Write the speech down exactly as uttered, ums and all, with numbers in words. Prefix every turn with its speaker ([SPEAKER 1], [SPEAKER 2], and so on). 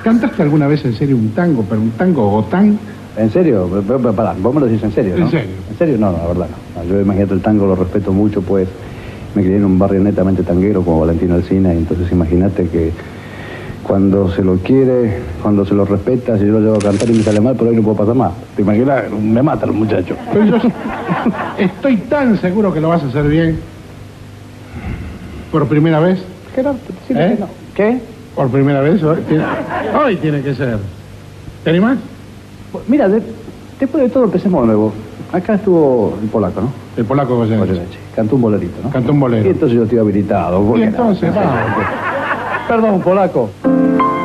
[SPEAKER 1] ¿Cantaste alguna vez en serio un tango, pero un tango gotán?
[SPEAKER 2] ¿En serio? Pero, pero, pará, vos me lo decís en serio, ¿no?
[SPEAKER 1] ¿En serio?
[SPEAKER 2] ¿En serio? No, no, la verdad no. Yo imagínate, el tango lo respeto mucho, pues me crié en un barrio netamente tanguero como Valentino Alsina, y entonces imagínate que cuando se lo quiere, cuando se lo respeta, si yo lo llevo a cantar y me sale mal, por ahí no puedo pasar más. ¿Te imaginas? Me matan los muchachos.
[SPEAKER 1] Pero yo estoy tan seguro que lo vas a hacer bien. ¿Por primera vez?
[SPEAKER 2] ¿Qué no? Sí,
[SPEAKER 1] ¿Eh?
[SPEAKER 2] que no. ¿Qué?
[SPEAKER 1] ¿Por primera vez? Hoy tiene, hoy tiene que ser. ¿Te animás?
[SPEAKER 2] Mira, de, después de todo empecemos de nuevo. Acá estuvo el polaco, ¿no?
[SPEAKER 1] El polaco Goyeneche.
[SPEAKER 2] Goyeneche. Cantó un bolerito, ¿no?
[SPEAKER 1] Cantó un bolero.
[SPEAKER 2] Y entonces yo estoy habilitado.
[SPEAKER 1] Y entonces,
[SPEAKER 2] no,
[SPEAKER 1] vamos.
[SPEAKER 2] Perdón, polaco.